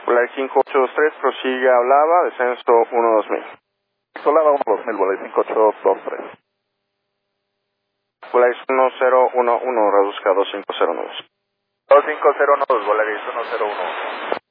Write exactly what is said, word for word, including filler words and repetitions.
Volaris cinco ocho dos tres, prosigue a Olava, descenso uno dos mil. Olava uno dos mil, Volaris cinco ocho dos tres. Volaris uno cero uno uno, reduzca dos cinco cero nudos. dos cinco cero nudos, Volaris uno cero uno.